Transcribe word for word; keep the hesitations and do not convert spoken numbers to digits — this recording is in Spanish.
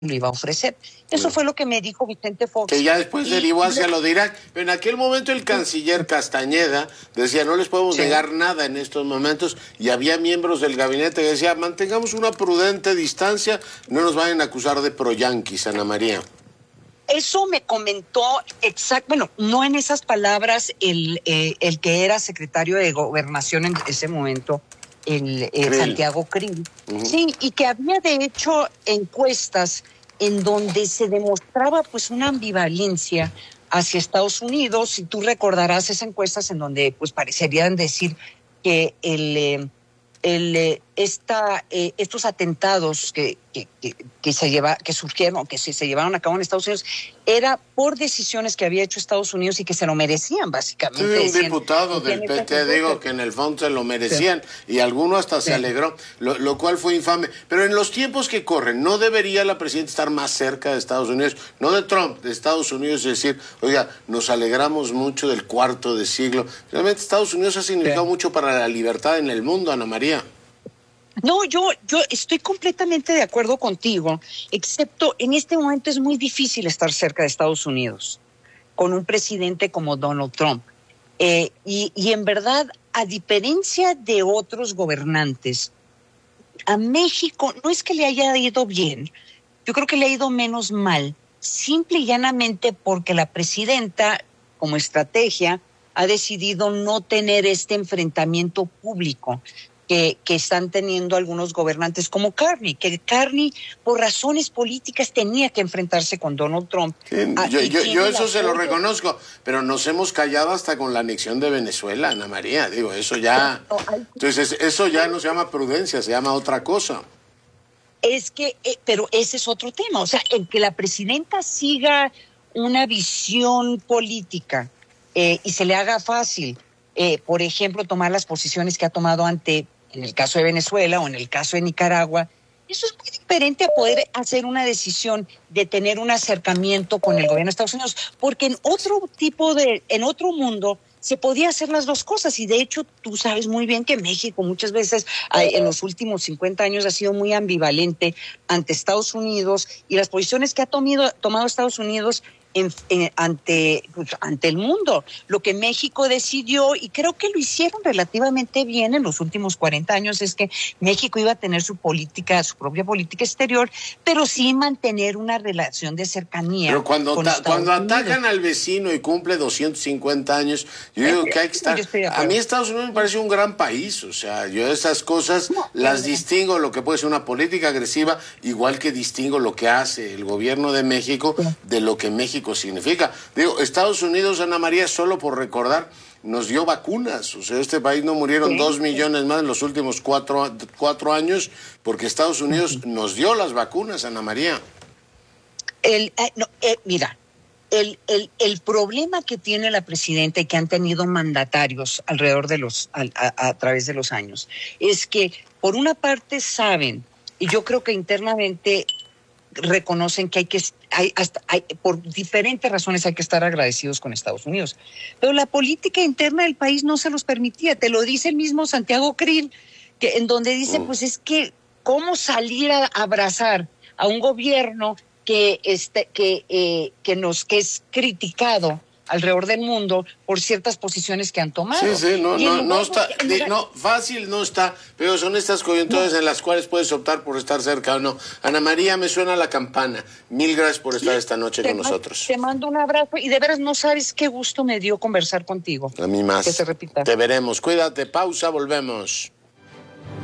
lo iba a ofrecer. Eso bueno. fue lo que me dijo Vicente Fox. Que ya después y, derivó hacia lo de Irak. Pero en aquel momento el canciller Castañeda decía, no les podemos sí. negar nada en estos momentos, y había miembros del gabinete que decían, mantengamos una prudente distancia, no nos vayan a acusar de pro-yanquis, Ana María. Eso me comentó, exacto, bueno, no en esas palabras, el, eh, el que era secretario de Gobernación en ese momento, el eh, Santiago Krill, uh-huh. sí, y que había de hecho encuestas en donde se demostraba pues una ambivalencia hacia Estados Unidos, y tú recordarás esas encuestas en donde pues parecerían decir que el, eh, el eh, esta, eh, estos atentados que, que, que, que se lleva, que surgieron, que se, se llevaron a cabo en Estados Unidos, era por decisiones que había hecho Estados Unidos y que se lo merecían, básicamente. Sí, un decían, diputado del P T, digo, que en el fondo se lo merecían, sí. y alguno hasta sí. se alegró, lo, lo cual fue infame. Pero en los tiempos que corren, ¿no debería la presidenta estar más cerca de Estados Unidos? No de Trump, de Estados Unidos, y decir, oiga, nos alegramos mucho del cuarto de siglo. Realmente Estados Unidos ha significado sí. mucho para la libertad en el mundo, Ana María. No, yo, yo estoy completamente de acuerdo contigo, excepto en este momento es muy difícil estar cerca de Estados Unidos con un presidente como Donald Trump. Eh, y, y en verdad, a diferencia de otros gobernantes, a México no es que le haya ido bien, yo creo que le ha ido menos mal, simple y llanamente porque la presidenta, como estrategia, ha decidido no tener este enfrentamiento público Que, que están teniendo algunos gobernantes como Carney, que Carney por razones políticas tenía que enfrentarse con Donald Trump. Sí, yo yo, yo eso se lo reconozco, pero nos hemos callado hasta con la anexión de Venezuela, Ana María, digo, eso ya, entonces eso ya no se llama prudencia, se llama otra cosa. Es que, eh, pero ese es otro tema, o sea, el que la presidenta siga una visión política eh, y se le haga fácil, eh, por ejemplo, tomar las posiciones que ha tomado ante en el caso de Venezuela o en el caso de Nicaragua, eso es muy diferente a poder hacer una decisión de tener un acercamiento con el gobierno de Estados Unidos, porque en otro tipo de, en otro mundo se podía hacer las dos cosas, y de hecho tú sabes muy bien que México muchas veces en los últimos cincuenta años ha sido muy ambivalente ante Estados Unidos, y las posiciones que ha tomado, tomado Estados Unidos En, en, ante, pues, ante el mundo. Lo que México decidió, y creo que lo hicieron relativamente bien en los últimos cuarenta años, es que México iba a tener su política, su propia política exterior, pero sí mantener una relación de cercanía. Pero cuando, con ta, cuando atacan al vecino y cumple doscientos cincuenta años, yo digo que hay que estar... A mí Estados Unidos me parece un gran país, o sea, yo esas cosas no, las no. distingo, lo que puede ser una política agresiva, igual que distingo lo que hace el gobierno de México de lo que México significa. Digo, Estados Unidos, Ana María, solo por recordar, nos dio vacunas. O sea, este país no murieron sí. dos millones más en los últimos cuatro, cuatro años porque Estados Unidos uh-huh. nos dio las vacunas, Ana María. El, eh, no, eh, mira, el, el, el problema que tiene la presidenta y que han tenido mandatarios alrededor de los, a, a, a través de los años, es que por una parte saben, y yo creo que internamente reconocen que hay que hay hasta hay, por diferentes razones hay que estar agradecidos con Estados Unidos, pero la política interna del país no se los permitía. Te lo dice el mismo Santiago Krill, que en donde dice oh. pues es que cómo salir a abrazar a un gobierno que este que eh, que nos que es criticado alrededor del mundo por ciertas posiciones que han tomado. Sí, sí, no, no, no está, de, no, fácil no está, pero son estas coyunturas no. en las cuales puedes optar por estar cerca o no. Ana María, me suena la campana. Mil gracias por estar sí, esta noche con nosotros. Te mando un abrazo y de veras no sabes qué gusto me dio conversar contigo. A mí más. Que se repita. Te veremos. Cuídate, pausa, volvemos.